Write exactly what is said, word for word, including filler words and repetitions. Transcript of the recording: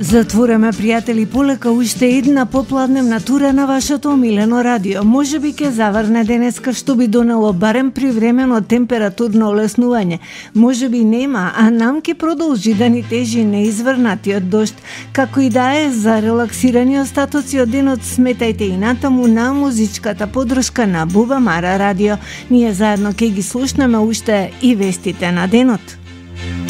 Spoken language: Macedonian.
Затвораме, пријатели, полека уште една попладневна тура на вашето омилено радио. Може би ке заврне денеска, што би донело барем привремено температурно олеснување. Може би нема, а нам ке продолжи да ни тежи неизврнатиот дожд. Како и да е, за релаксирани остатоци од денот сметајте и натаму на музичката подршка на Буба Мара радио. Ние заедно ке ги слушнеме уште и вестите на денот.